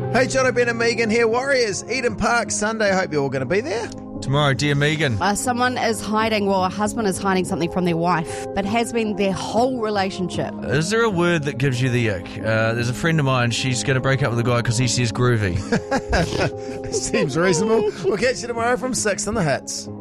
Hey, Jono, Ben and Megan here. Warriors, Eden Park, Sunday. Hope you're all going to be there. Tomorrow, dear Megan. Someone is hiding, a husband is hiding something from their wife, but has been their whole relationship. Is there a word that gives you the ick? There's a friend of mine, she's going to break up with a guy because he says groovy. Seems reasonable. We'll catch you tomorrow from 6 on the Hits.